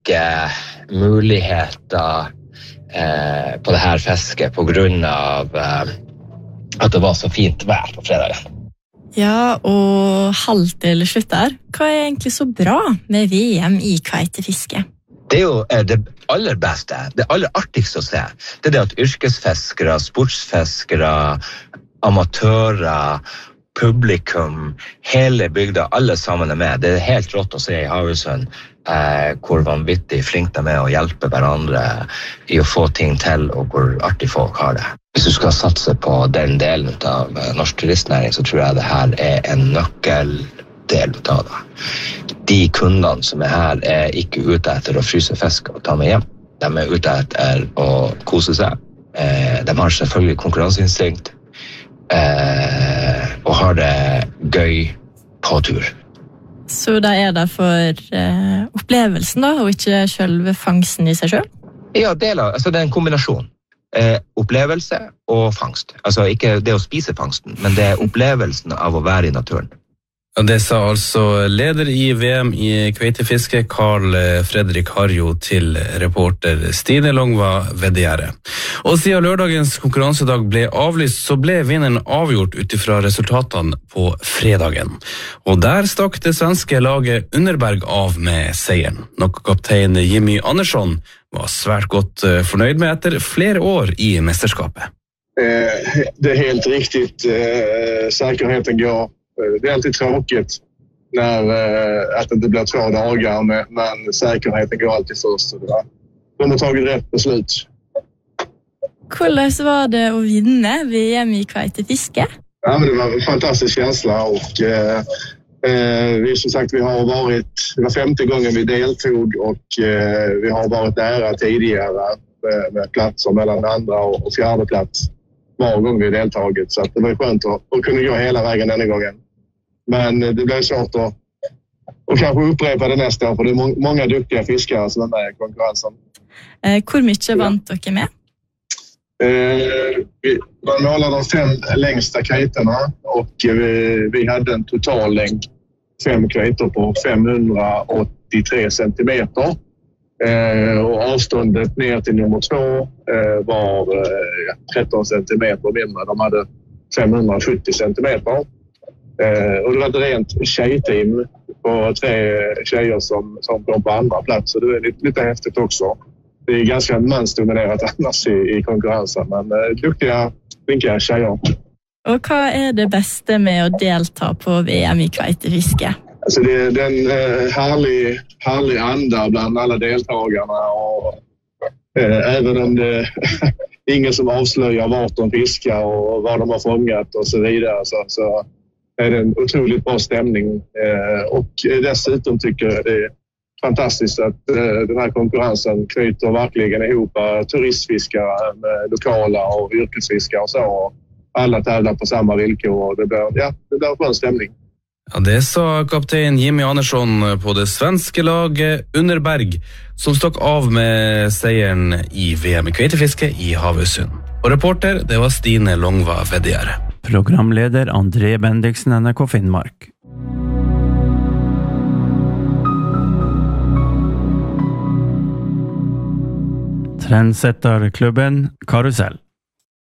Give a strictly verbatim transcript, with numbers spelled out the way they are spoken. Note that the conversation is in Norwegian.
muligheter eh, på det her fisket på grunn av eh, at det var så fint vær på fredagen. Ja, og halvt til slutt der. Hva er egentlig så bra med V M i kveitefiske? Det er jo eh, det aller beste, det aller artigste å se. Det er det at yrkesfiskere, sportsfiskere, amatører, publikum, hele bygda, alle sammen er med. Det er helt rått å se i Havøysund eh, hvor vanvittig flink de er å hjelpe hverandre i å få ting til, og hvor artig folk har det. Hvis du skal satse på den delen av norsk turistnæring, så tror jeg det her er en nøkkeldel av det. De kundene som er her er ikke ute etter å fryse fisk og ta med hjem. De er ute etter å kose seg. Eh, de har selvfølgelig konkurranseinstinkt. Eh, og har det gøy på tur. Så da er det for eh, opplevelsen da, og ikke selve fangsten i seg selv? Ja, deler, altså det er en kombinasjon. Eh, opplevelse og fangst. Altså ikke det å spise fangsten, men det er opplevelsen av å være i naturen. Det sa altså leder i V M i kveitefiske, Carl Fredrik Harjo, til reporter Stine Longva Veddiere. Og siden lørdagens konkurransedag ble avlyst, så ble vinneren avgjort utifra resultatene på fredagen. Og der stakk det svenske laget Underberg av med seieren, noe kaptein Jimmy Andersson var svært godt fornøyd med etter flere år i mesterskapet. Eh, det är helt riktigt. Eh, säkerheten går. Det är alltid tråkigt när eh, att det inte blir två dagar, men, men säkerheten går alltid först. De har tagit rätt beslut. Hvordan var det å vinne V M i kveitefiske? Ja, men det var en fantastisk känsla och eh, eh, vi som sagt vi har varit det var femte gången vi deltog och eh, vi har varit nära tidigare med, med platser mellan andra och, och fjärde plats var gång vi deltagit, så att det var skönt att, att kunna gå hela vägen denna gången. Men det blev svårt att och kanske upprepa det nästa år, för det är må- många duktiga fiskare som är med i konkurrensen. Eh, hvor mye vant dere med? Eh, vi man målade de fem längsta kajterna och vi, vi hade en total längd fem kajter på femhundraåttiotre centimeter. Eh, och avståndet ner till nummer två eh, var eh, tretton centimeter mindre. De hade femhundrasjuttio centimeter. Eh, och det var ett rent tjejteam på tre tjejer som, som kom på andra plats. Så det är lite, lite häftigt också. Det är ganska mansdominerat annars i, i konkurrensen, men eh, duktiga, flinka tjejer. Og hva er det beste med å delta på V M i kveitefiske? Alltså det, det är en eh, härlig, härlig anda bland alla deltagarna. Och, eh, även om det är ingen som avslöjar vart de fiskar och vad de har fångat och så vidare, så, så är det en otroligt bra stämning. Eh, och dessutom tycker jag det är fantastiskt att eh, den här konkurrensen knyter verkligen ihop eh, turistfiskare med lokala och yrkesfiskare och så. Alla tävlar på samma villkor och det blir, ja, det blir en skön stämning. Ja, det sa kaptein Jimmy Andersson på det svenske laget Underberg, som stakk av med seieren i V M i kveitefiske i Havøysund. Og reporter, det var Stine Longva Veddiere. Programleder André Bendiksen, N R K Finnmark. Trendsetterklubben Karusell.